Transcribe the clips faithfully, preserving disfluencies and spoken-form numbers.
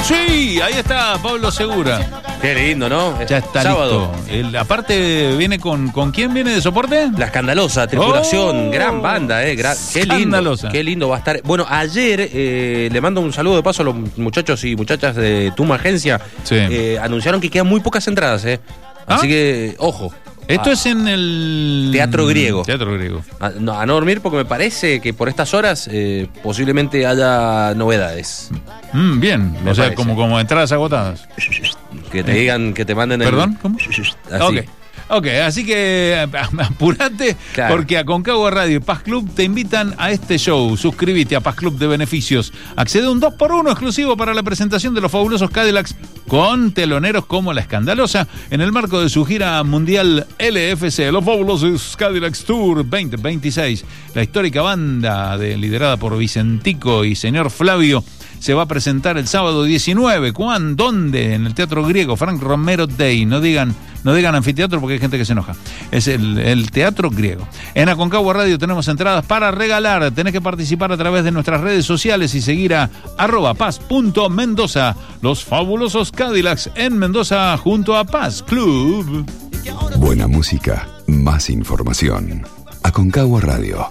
Sí, ahí está Pablo Segura. Qué lindo, ¿no? Ya está Sábado. listo. El, aparte, viene con, ¿con quién viene de soporte? La Escandalosa, Tripulación, Oh, gran banda, eh. Gran, qué lindo. Escandalosa. Qué lindo va a estar. Bueno, ayer eh, le mando un saludo de paso a los muchachos y muchachas de Tuma Agencia. Sí. Eh, anunciaron que quedan muy pocas entradas, eh. Así ¿Ah? que, ojo. Esto Ah, es en el... Teatro Griego. Teatro Griego. A no, a no dormir porque me parece que por estas horas eh, posiblemente haya novedades. Mm, bien, Me o sea, parece. como, como entradas agotadas. Que te digan, que te manden el... ¿Perdón? ¿Cómo? Así. Ok. Ok, así que apurate, Claro. porque Aconcagua Radio y Paz Club te invitan a este show. Suscríbete a Paz Club de Beneficios. Accede a un dos por uno exclusivo para la presentación de los fabulosos Cadillacs con teloneros como La Escandalosa en el marco de su gira mundial L F C, los fabulosos Cadillacs Tour veinte veintiséis. La histórica banda de, liderada por Vicentico y señor Flavio se va a presentar el sábado diecinueve. ¿Cuándo? ¿Dónde? En el Teatro Griego, Frank Romero Day. No digan, no digan anfiteatro porque hay gente que se enoja. Es el, el Teatro Griego. En Aconcagua Radio tenemos entradas para regalar. Tenés que participar a través de nuestras redes sociales y seguir a arroba paz punto mendoza. Los fabulosos Cadillacs en Mendoza junto a Paz Club. Buena música, más información. Aconcagua Radio.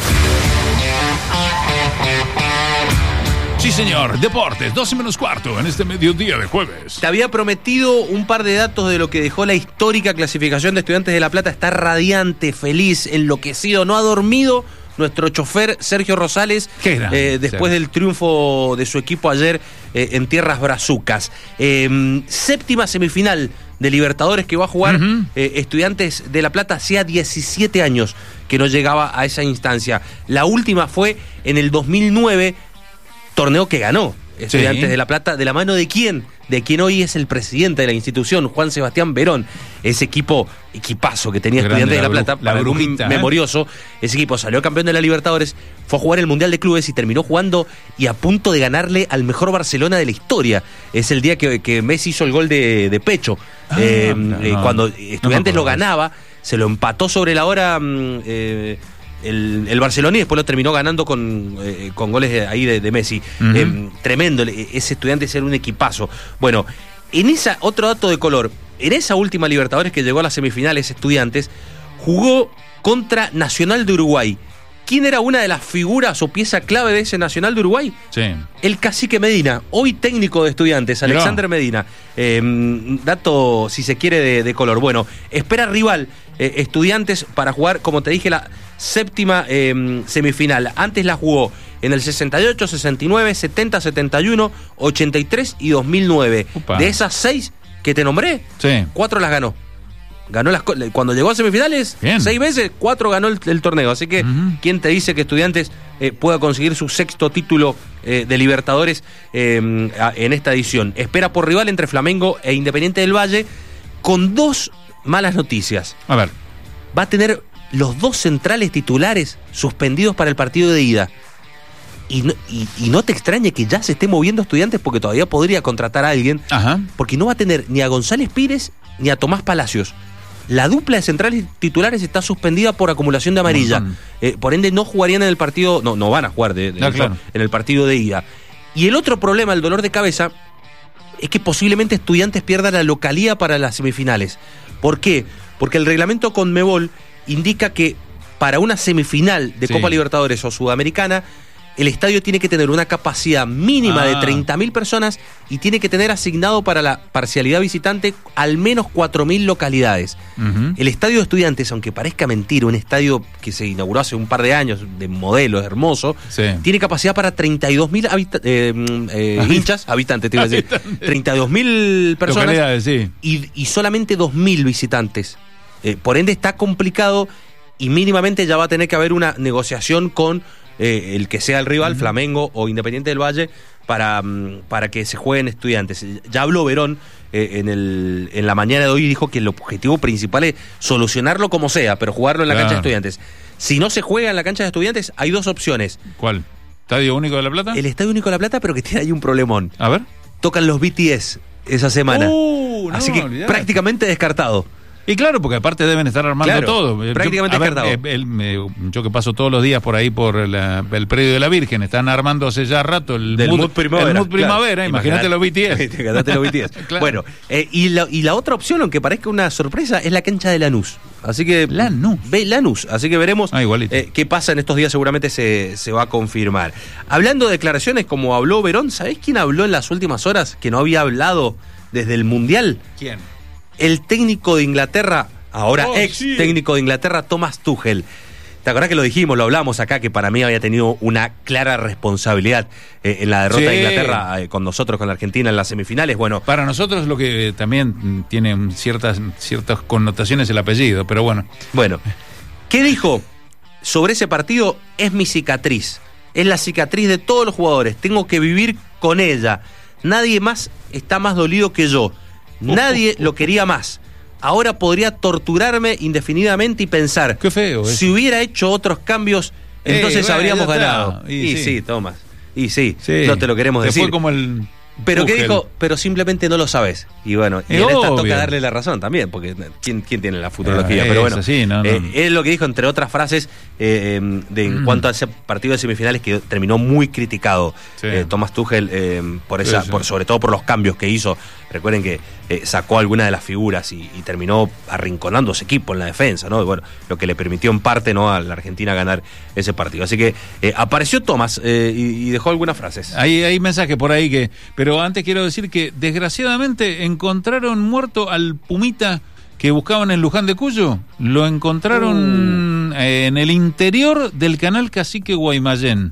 Sí, señor. Deportes, doce menos cuarto en este mediodía de jueves. Te había prometido un par de datos de lo que dejó la histórica clasificación de Estudiantes de La Plata. Está radiante, feliz, enloquecido, no ha dormido nuestro chofer Sergio Rosales Qué grande, eh, después Sergio. del triunfo de su equipo ayer eh, en tierras brazucas. Eh, séptima semifinal de Libertadores que va a jugar Uh-huh. eh, Estudiantes de La Plata. Hacía diecisiete años que no llegaba a esa instancia. La última fue en el dos mil nueve, torneo que ganó Estudiantes Sí. de La Plata. ¿De la mano de quién? De quien hoy es el presidente de la institución, Juan Sebastián Verón. Ese equipo, equipazo que tenía Grande, Estudiantes de la La Plata, bru- la para algún brujita, ¿eh? memorioso. Ese equipo salió campeón de la Libertadores, fue a jugar el Mundial de Clubes y terminó jugando y a punto de ganarle al mejor Barcelona de la historia. Es el día que, que Messi hizo el gol de, de pecho. Ah, Eh, no, eh, no, cuando no me Estudiantes lo acuerdo de eso. ganaba, se lo empató sobre la hora mm, eh, el, el Barcelona y después lo terminó ganando con, eh, con goles de, ahí de, de Messi. Uh-huh. Eh, tremendo, ese estudiante era un equipazo. Bueno, en esa, otro dato de color, en esa última Libertadores que llegó a las semifinales Estudiantes, jugó contra Nacional de Uruguay. ¿Quién era una de las figuras o pieza clave de ese Nacional de Uruguay? Sí. El Cacique Medina, hoy técnico de Estudiantes, Mirá. Alexander Medina. Eh, dato, si se quiere, de, de color. Bueno, espera rival eh, Estudiantes para jugar, como te dije, la séptima eh, semifinal. Antes la jugó en el sesenta y ocho, sesenta y nueve, setenta, setenta y uno, ochenta y tres y dos mil nueve. Upa. De esas seis que te nombré, Sí. cuatro las ganó. Ganó las co- cuando llegó a semifinales, Bien. seis veces, cuatro ganó el, el torneo. Así que, Ujú. ¿quién te dice que Estudiantes eh, pueda conseguir su sexto título eh, de Libertadores eh, a- en esta edición? Espera por rival entre Flamengo e Independiente del Valle, con dos malas noticias. A ver. Va a tener los dos centrales titulares suspendidos para el partido de ida. Y no, y, y no te extrañe que ya se esté moviendo Estudiantes porque todavía podría contratar a alguien, Ajá. porque no va a tener ni a González Pires ni a Tomás Palacios. La dupla de centrales titulares está suspendida por acumulación de amarilla. Montón. Eh, por ende, no jugarían en el partido, no, no van a jugar de, de Ah, hecho, claro. en el partido de ida. Y el otro problema, el dolor de cabeza, es que posiblemente Estudiantes pierda la localía para las semifinales. ¿Por qué? Porque el reglamento Conmebol indica que para una semifinal de Sí. Copa Libertadores o Sudamericana, el estadio tiene que tener una capacidad mínima Ah. de treinta mil personas y tiene que tener asignado para la parcialidad visitante al menos cuatro mil localidades. Ujú. El estadio de Estudiantes, aunque parezca mentira, un estadio que se inauguró hace un par de años, de modelo, hermoso, Sí. tiene capacidad para treinta y dos mil habita- eh, eh, Habit- hinchas, habitantes, te iba a decir, Habitantes. treinta y dos mil personas Localidades, sí. y, y solamente dos mil visitantes. Eh, por ende está complicado y mínimamente ya va a tener que haber una negociación con eh, el que sea el rival, Uh-huh. Flamengo o Independiente del Valle, para, mm, para que se jueguen Estudiantes. Ya habló Verón eh, en, el, en la mañana de hoy y dijo que el objetivo principal es solucionarlo como sea, pero jugarlo en la Claro. cancha de Estudiantes. Si no se juega en la cancha de Estudiantes, hay dos opciones. ¿Cuál? ¿Estadio Único de La Plata? El Estadio Único de La Plata, pero que tiene ahí un problemón. A ver. Tocan los B T S esa semana. Uh, no, Así que olvidate. prácticamente descartado. Y claro, porque aparte deben estar armando Claro, todo. prácticamente yo, a ver, descartado. eh, el, me- yo que paso todos los días por ahí por la- el predio de la Virgen, están armando hace ya rato el Del mood, mood primavera. el mood primavera, claro. imagínate los B T S. Imagínate los B T S. Claro. Bueno, eh, y, la, y la otra opción, aunque parezca una sorpresa, es la cancha de Lanús. Así que. Lanús. Ve Lanús. Así que veremos Ah, igualito. eh, qué pasa en estos días, seguramente se, se va a confirmar. Hablando de declaraciones como habló Verón, ¿sabés quién habló en las últimas horas que no había hablado desde el Mundial? ¿Quién? El técnico de Inglaterra, ahora Oh, ex sí. técnico de Inglaterra, Thomas Tuchel. ¿Te acordás que lo dijimos, lo hablamos acá, que para mí había tenido una clara responsabilidad eh, en la derrota Sí. de Inglaterra eh, con nosotros, con la Argentina en las semifinales? Bueno, Para nosotros lo que también tiene ciertas, ciertas connotaciones el apellido, pero bueno. bueno. ¿Qué dijo sobre ese partido? Es mi cicatriz. Es la cicatriz de todos los jugadores. Tengo que vivir con ella. Nadie más está más dolido que yo. Nadie lo quería más. Ahora podría torturarme indefinidamente y pensar, Qué feo eso. si hubiera hecho otros cambios, entonces Eh, bueno, habríamos ya está. ganado. Y Y, sí. sí, Tomás. Y sí, Sí. no te lo queremos Te decir. Fue como el. Pero ¿qué Tuchel. dijo? Pero simplemente no lo sabes. Y bueno, y Es en esta obvio. toca darle la razón también, porque ¿quién, quién tiene la futurología? Eh, Pero es bueno, así, no, no. eh, es lo que dijo, entre otras frases, eh, eh, de, en Mm. cuanto a ese partido de semifinales que terminó muy criticado, Sí. eh, Thomas Tuchel, eh, por esa, Sí, sí. por, sobre todo por los cambios que hizo. Recuerden que eh, sacó alguna de las figuras y, y terminó arrinconando a su equipo en la defensa, ¿no? Bueno, lo que le permitió en parte, ¿no?, a la Argentina ganar ese partido. Así que eh, apareció Thomas eh, y, y dejó algunas frases. Hay, hay mensajes por ahí que. Pero antes quiero decir que desgraciadamente encontraron muerto al Pumita que buscaban en Luján de Cuyo. Lo encontraron eh, en el interior del canal Cacique Guaymallén.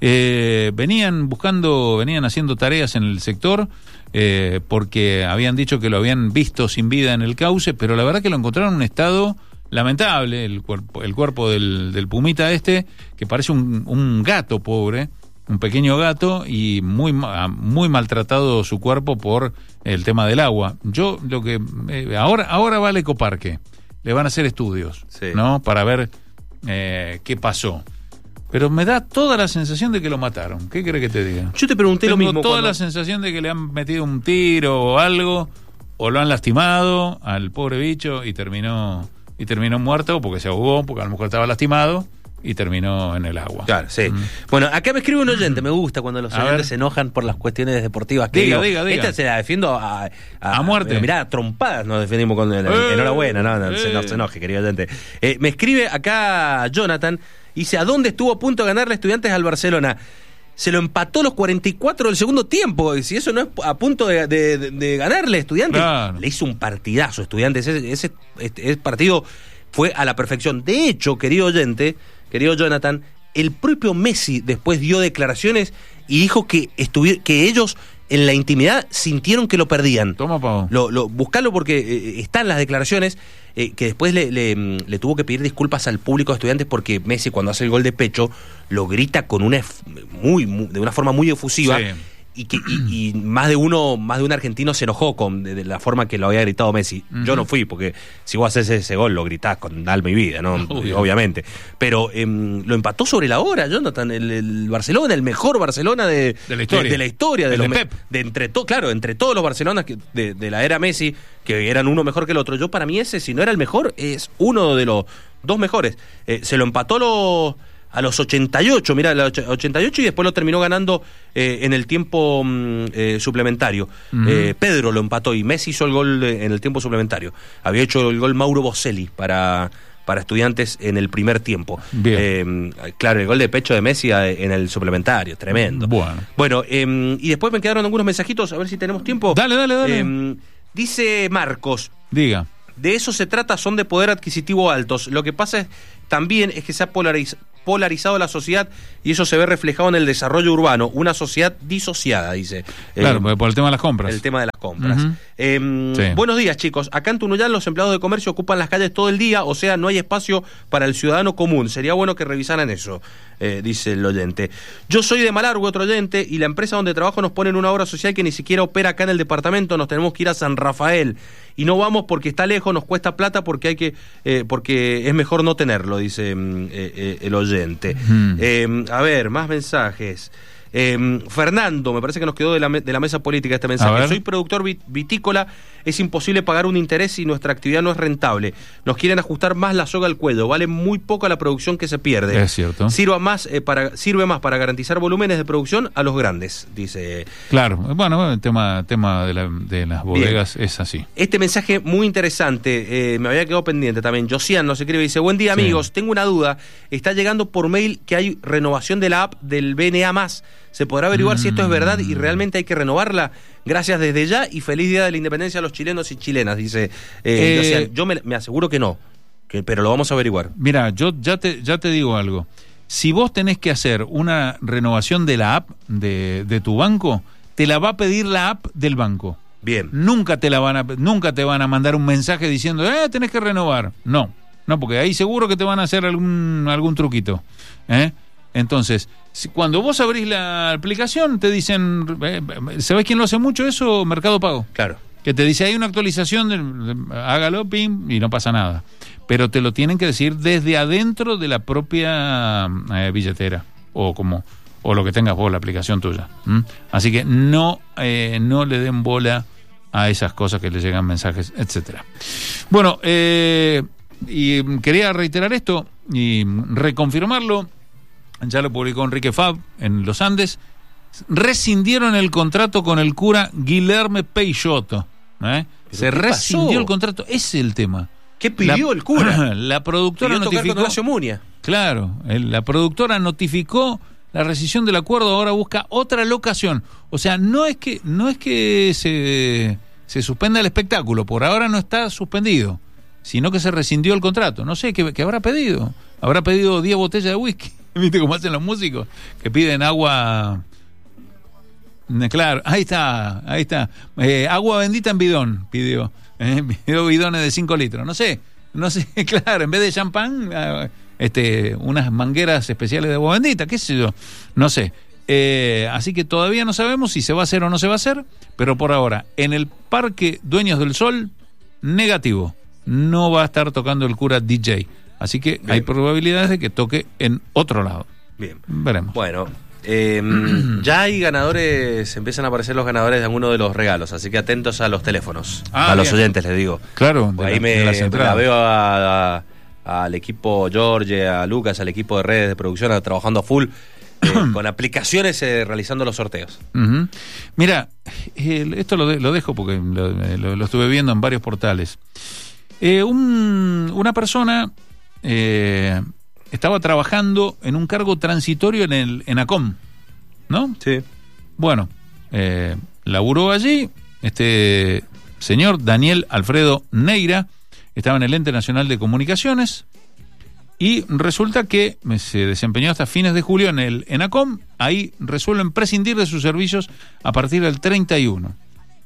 Eh, venían buscando, venían haciendo tareas en el sector. Eh, porque habían dicho que lo habían visto sin vida en el cauce, pero la verdad que lo encontraron en un estado lamentable, el cuerpo, el cuerpo del, del Pumita este, que parece un, un gato pobre, un pequeño gato, y muy, ma- muy maltratado su cuerpo por el tema del agua. Yo lo que eh, ahora, ahora va al ecoparque, le van a hacer estudios, Sí. ¿no? Para ver eh, qué pasó. Pero me da toda la sensación de que lo mataron. ¿Qué crees que te diga? Yo te pregunté Tengo lo mismo. toda cuando- la sensación de que le han metido un tiro o algo, o lo han lastimado al pobre bicho y terminó y terminó muerto porque se ahogó, porque a lo mejor estaba lastimado y terminó en el agua. Claro, sí. Mm. Bueno, acá me escribe un oyente, me gusta cuando los A oyentes ver. se enojan por las cuestiones deportivas que Diga, digo. diga, diga. Esta se la defiendo a, A muerte. Pero mirá, a trompadas nos defendimos con el, Eh, enhorabuena, no, no, se, eh. no se enoje, querido oyente. Eh, me escribe acá Jonathan, dice, ¿a dónde estuvo a punto de ganarle Estudiantes al Barcelona? Se lo empató a los cuarenta y cuatro del segundo tiempo. Y si eso no es a punto de, de- de- de ganarle Estudiantes, Claro. le hizo un partidazo Estudiantes. Ese, ese, este- ese partido fue a la perfección. De hecho, querido oyente, querido Jonathan, el propio Messi después dio declaraciones y dijo que, estuvi- que ellos en la intimidad sintieron que lo perdían. Toma, Pau. Lo, lo, buscalo porque eh, están las declaraciones, eh, que después le, le, mm, le tuvo que pedir disculpas al público de Estudiantes porque Messi, cuando hace el gol de pecho, lo grita con una ef- muy, muy- de una forma muy efusiva. Sí. Y, que, y, y más de uno, más de un argentino se enojó con de, de la forma que lo había gritado Messi. Ujú. Yo no fui, porque si vos haces ese gol lo gritás con alma y vida, ¿no? Obvio. Obviamente. Pero em, lo empató sobre la hora, Jonathan. El, el Barcelona, el mejor Barcelona de, De la historia. de, de la historia. De El los de me- Pep. de entre to- claro, entre todos los Barcelonas que, de, de la era Messi, que eran uno mejor que el otro. Yo, para mí, ese, si no era el mejor, es uno de los dos mejores. Eh, se lo empató los. A los ochenta y ocho, mira, a los ochenta y ocho, y después lo terminó ganando eh, en el tiempo mm, eh, suplementario. Ujú. Eh, Pedro lo empató y Messi hizo el gol eh, en el tiempo suplementario. Había hecho el gol Mauro Boselli para, para Estudiantes en el primer tiempo. Bien. Eh, claro, el gol de pecho de Messi eh, en el suplementario, tremendo. Bueno. Bueno, eh, y después me quedaron algunos mensajitos, a ver si tenemos tiempo. Dale, dale, dale. Eh, dice Marcos, Diga. de eso se trata, son de poder adquisitivo altos. Lo que pasa es, también es que se ha polariz- polarizado la sociedad y eso se ve reflejado en el desarrollo urbano. Una sociedad disociada, dice. Claro, Eh, porque por el tema de las compras. el tema de las compras. Ujú. Eh, Sí. Buenos días, chicos. Acá en Tunuyán los empleados de comercio ocupan las calles todo el día, o sea, no hay espacio para el ciudadano común. Sería bueno que revisaran eso, eh, dice el oyente. Yo soy de Malargüe, otro oyente, y la empresa donde trabajo nos pone en una obra social que ni siquiera opera acá en el departamento. Nos tenemos que ir a San Rafael. Y no vamos porque está lejos, nos cuesta plata porque hay que, eh, porque es mejor no tenerlo, dice mm, eh, eh, el oyente. Ujú. Eh, a ver, más mensajes. Eh, Fernando, me parece que nos quedó de la, de la mesa política este mensaje. Soy productor vitícola, es imposible pagar un interés si nuestra actividad no es rentable. Nos quieren ajustar más la soga al cuello, vale muy poco la producción que se pierde. Es cierto. Sirva más, eh, para, sirve más para garantizar volúmenes de producción a los grandes, dice. Claro, bueno, el tema, tema de, la, de las bodegas Bien. Es así. Este mensaje muy interesante, eh, me había quedado pendiente también. Josian nos escribe y dice, buen día amigos, sí. Tengo una duda, está llegando por mail que hay renovación de la app del B N A más. ¿Se podrá averiguar mm. si esto es verdad y realmente hay que renovarla? Gracias desde ya y feliz día de la independencia a los chilenos y chilenas, dice eh, eh, Josian. Yo me, me aseguro que no, que, pero lo vamos a averiguar. Mira, yo ya te, ya te digo algo. Si vos tenés que hacer una renovación de la app de, de tu banco, te la va a pedir la app del banco. Bien. Nunca te la van a, nunca te van a mandar un mensaje diciendo, eh, tenés que renovar. No, no, porque ahí seguro que te van a hacer algún, algún truquito. ¿Eh? Entonces, si, cuando vos abrís la aplicación, te dicen, eh, ¿sabés quién lo hace mucho eso? Mercado Pago. Claro. Que te dice, hay una actualización, de, de, hágalo, pim, y no pasa nada. Pero te lo tienen que decir desde adentro de la propia eh, billetera, o como o lo que tengas vos, la aplicación tuya. ¿Mm? Así que no, eh, no le den bola a esas cosas que le llegan mensajes, etcétera. Bueno, eh, y quería reiterar esto y reconfirmarlo. Ya lo publicó Enrique Fab en Los Andes. Rescindieron el contrato con el cura Guilherme Peixoto. ¿eh? Se rescindió pasó? el contrato. Ese es el tema. ¿Qué pidió la, el cura? La productora pidió notificó. Tocar con Munia. Claro, el, la productora notificó la rescisión del acuerdo. Ahora busca otra locación. O sea, no es que no es que se, se suspenda el espectáculo. Por ahora no está suspendido, sino que se rescindió el contrato. No sé qué, qué habrá pedido. Habrá pedido diez botellas de whisky. ¿Viste cómo hacen los músicos? Que piden agua. Claro, ahí está, ahí está. Eh, agua bendita en bidón, pidió. Eh, pidió bidones de cinco litros. No sé, no sé, claro, en vez de champán, eh, este, unas mangueras especiales de agua bendita, qué sé yo, no sé. Eh, así que todavía no sabemos si se va a hacer o no se va a hacer, pero por ahora, en el Parque Dueños del Sol, negativo. No va a estar tocando el cura D J. Así que Bien. Hay probabilidades de que toque en otro lado. Bien. Veremos. Bueno, eh, ya hay ganadores, empiezan a aparecer los ganadores de alguno de los regalos, así que atentos a los teléfonos, ah, a los bien. oyentes, les digo. Claro. Ahí la, me la veo a, a, al equipo George, a Lucas, al equipo de redes de producción a, trabajando a full, eh, con aplicaciones eh, realizando los sorteos. Uh-huh. Mira, eh, esto lo, de, lo dejo porque lo, lo, lo estuve viendo en varios portales. Eh, un, una persona... Eh, estaba trabajando en un cargo transitorio en el ENACOM, ¿no? Sí. Bueno, eh, laburó allí. Este señor Daniel Alfredo Neira estaba en el Ente Nacional de Comunicaciones y resulta que se desempeñó hasta fines de julio en el ENACOM. Ahí resuelven prescindir de sus servicios a partir del treinta y uno.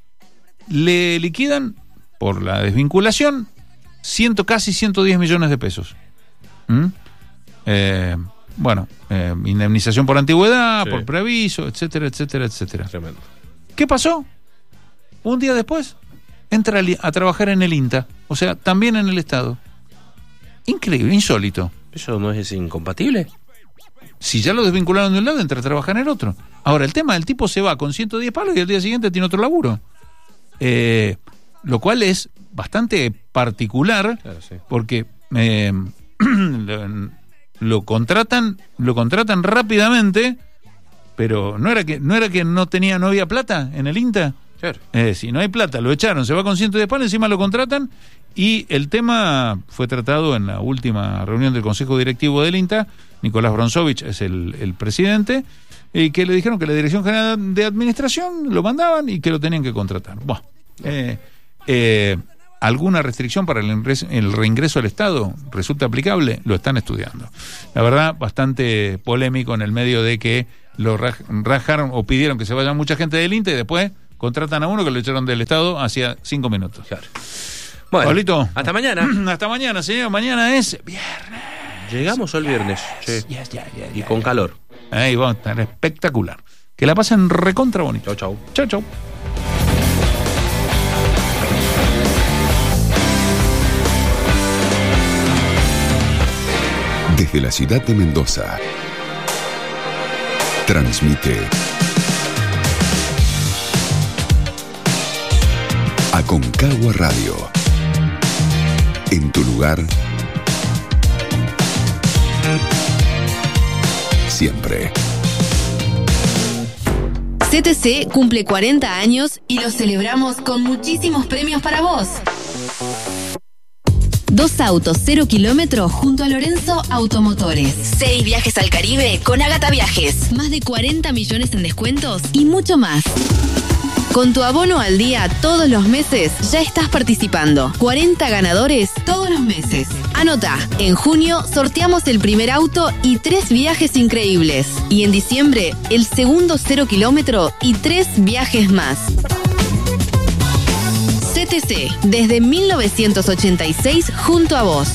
Le liquidan por la desvinculación ciento, casi ciento diez millones de pesos. ¿Mm? Eh, bueno, eh, indemnización por antigüedad, sí. por preaviso, etcétera, etcétera, etcétera. Tremendo. ¿Qué pasó? Un día después entra a trabajar en el INTA, o sea, también en el Estado. Increíble, insólito. ¿Eso no es incompatible? Si ya lo desvincularon de un lado, entra a trabajar en el otro. Ahora, el tema del tipo se va con ciento diez palos y al día siguiente tiene otro laburo. Eh, lo cual es bastante particular, claro, sí. porque eh, lo, lo contratan, lo contratan rápidamente, pero no era que no era que no tenía, no había plata en el INTA. Claro. Eh, si no hay plata, lo echaron, se va con ciento diez palos, encima lo contratan, y el tema fue tratado en la última reunión del Consejo Directivo del INTA. Nicolás Bronzovich es el, el presidente, y que le dijeron que la Dirección General de Administración lo mandaban y que lo tenían que contratar. Bueno, eh, eh, ¿alguna restricción para el, ingreso, el reingreso al Estado resulta aplicable? Lo están estudiando. La verdad, bastante polémico en el medio de que lo rajaron o pidieron que se vaya mucha gente del INTA y después contratan a uno que lo echaron del Estado hacía cinco minutos. Claro. Bueno, Pablito, hasta mañana. Hasta mañana, señor. Mañana es viernes. Llegamos al viernes. Yes, yes, yes, yes, y yes, con yes. calor. Ahí va a estar espectacular. Que la pasen recontra bonito. Chau, chau. Chau, chau. Desde la ciudad de Mendoza. Transmite Aconcagua Radio. En tu lugar, siempre. C T C cumple cuarenta años y lo celebramos con muchísimos premios para vos. Dos autos cero kilómetros junto a Lorenzo Automotores. Seis viajes al Caribe con Ágata Viajes. Más de cuarenta millones en descuentos y mucho más. Con tu abono al día todos los meses ya estás participando. cuarenta ganadores todos los meses. Anota, en junio sorteamos el primer auto y tres viajes increíbles. Y en diciembre el segundo cero kilómetro y tres viajes más. C T C, desde mil novecientos ochenta y seis junto a vos.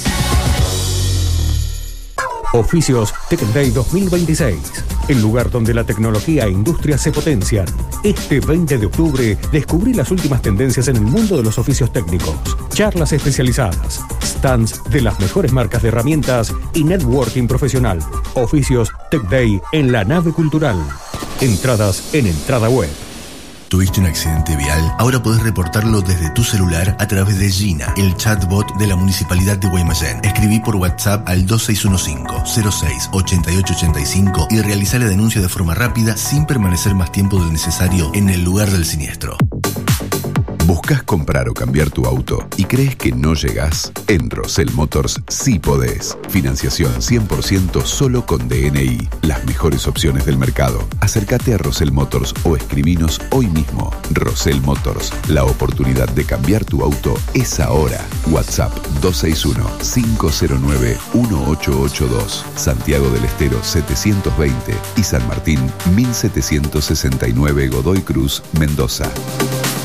Oficios Tech Day dos mil veintiséis, el lugar donde la tecnología e industria se potencian. Este veinte de octubre, descubrí las últimas tendencias en el mundo de los oficios técnicos, charlas especializadas, stands de las mejores marcas de herramientas y networking profesional. Oficios Tech Day en la nave cultural. Entradas en Entrada Web. ¿Tuviste un accidente vial? Ahora podés reportarlo desde tu celular a través de Gina, el chatbot de la Municipalidad de Guaymallén. Escribí por WhatsApp al dos seis uno cinco, cero seis, ocho ocho ocho cinco y realizá la denuncia de forma rápida sin permanecer más tiempo del necesario en el lugar del siniestro. ¿Buscas comprar o cambiar tu auto y crees que no llegás? En Rosell Motors sí podés. Financiación cien por ciento solo con D N I. Las mejores opciones del mercado. Acércate a Rosell Motors o escribinos hoy mismo. Rosell Motors. La oportunidad de cambiar tu auto es ahora. WhatsApp dos seis uno, cinco cero nueve, uno ocho ocho dos. Santiago del Estero setecientos veinte y San Martín mil setecientos sesenta y nueve Godoy Cruz, Mendoza.